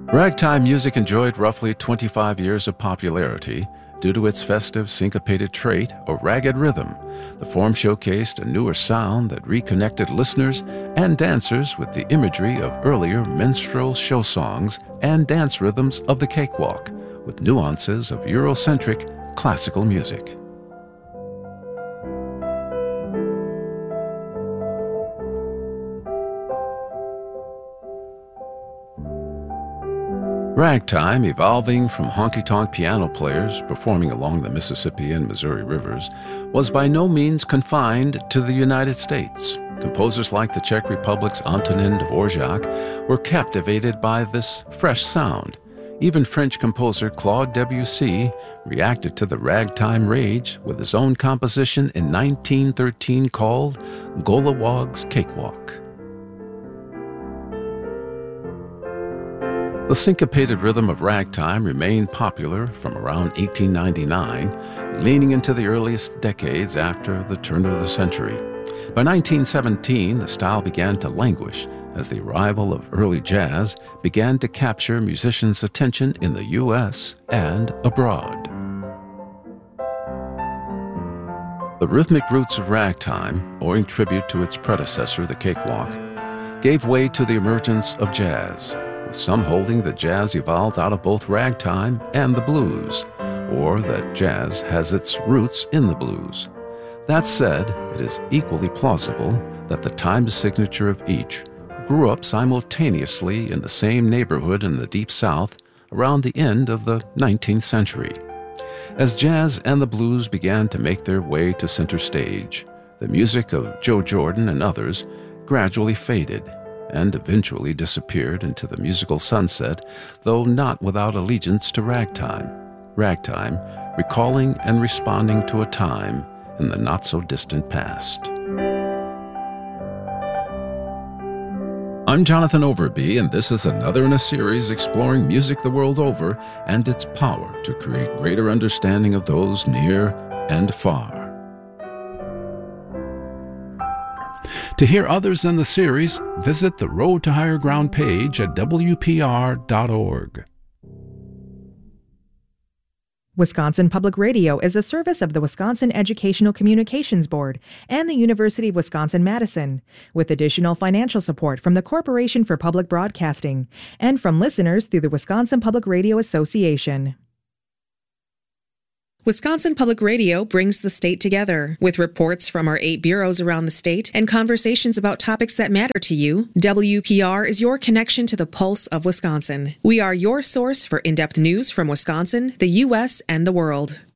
Ragtime music enjoyed roughly 25 years of popularity due to its festive syncopated trait or ragged rhythm. The form showcased a newer sound that reconnected listeners and dancers with the imagery of earlier minstrel show songs and dance rhythms of the cakewalk, with nuances of Eurocentric classical music. Ragtime, evolving from honky-tonk piano players performing along the Mississippi and Missouri rivers, was by no means confined to the United States. Composers like the Czech Republic's Antonin Dvorak were captivated by this fresh sound. Even French composer Claude Debussy reacted to the ragtime rage with his own composition in 1913 called Golliwogg's Cakewalk. The syncopated rhythm of ragtime remained popular from around 1899, leaning into the earliest decades after the turn of the century. By 1917, the style began to languish as the arrival of early jazz began to capture musicians' attention in the U.S. and abroad. The rhythmic roots of ragtime, owing tribute to its predecessor, the cakewalk, gave way to the emergence of jazz, with some holding that jazz evolved out of both ragtime and the blues, or that jazz has its roots in the blues. That said, it is equally plausible that the time signature of each grew up simultaneously in the same neighborhood in the Deep South around the end of the 19th century. As jazz and the blues began to make their way to center stage, the music of Joe Jordan and others gradually faded and eventually disappeared into the musical sunset, though not without allegiance to ragtime. Ragtime, recalling and responding to a time in the not-so-distant past. I'm Jonathan Overby, and this is another in a series exploring music the world over and its power to create greater understanding of those near and far. To hear others in the series, visit the Road to Higher Ground page at WPR.org. Wisconsin Public Radio is a service of the Wisconsin Educational Communications Board and the University of Wisconsin-Madison, with additional financial support from the Corporation for Public Broadcasting and from listeners through the Wisconsin Public Radio Association. Wisconsin Public Radio brings the state together. With reports from our 8 bureaus around the state and conversations about topics that matter to you, WPR is your connection to the pulse of Wisconsin. We are your source for in-depth news from Wisconsin, the U.S., and the world.